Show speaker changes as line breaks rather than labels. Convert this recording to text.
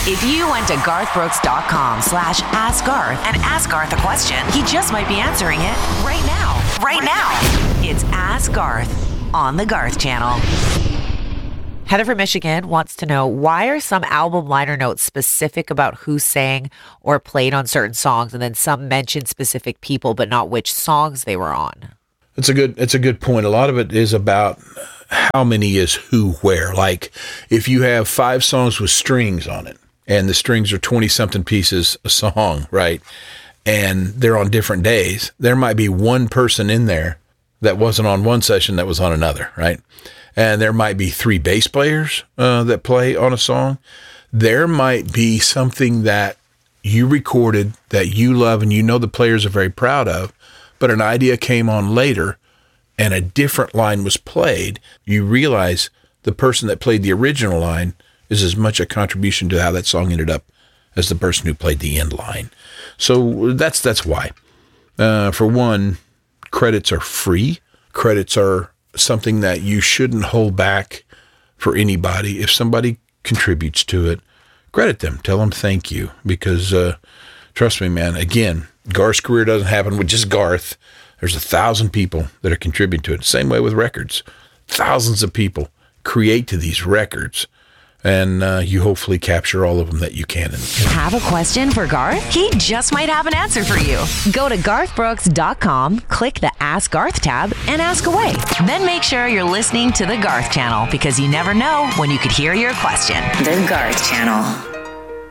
If you went to garthbrooks.com/askgarth and ask Garth a question, he just might be answering it right now. Right now. It's Ask Garth on the Garth Channel. Heather from Michigan wants to know, why are some album liner notes specific about who sang or played on certain songs, and then some mention specific people but not which songs they were on?
It's a good point. A lot of it is about how many is who where. Like if you have 5 songs with strings on it, and the strings are 20-something pieces a song, right? And they're on different days, there might be one person in there that wasn't on one session that was on another, right? And there might be 3 bass players that play on a song. There might be something that you recorded that you love and you know the players are very proud of, but an idea came on later and a different line was played. You realize the person that played the original line is as much a contribution to how that song ended up as the person who played the end line. So that's why. For one, credits are free. Credits are something that you shouldn't hold back for anybody. If somebody contributes to it, credit them. Tell them thank you. Because trust me, man, again, Garth's career doesn't happen with just Garth. There's 1,000 people that are contributing to it. Same way with records. Thousands of people create to these records. And you hopefully capture all of them that you can.
Have a question for Garth? He just might have an answer for you. Go to garthbrooks.com, click the Ask Garth tab, and ask away. Then make sure you're listening to the Garth Channel, because you never know when you could hear your question. The Garth Channel.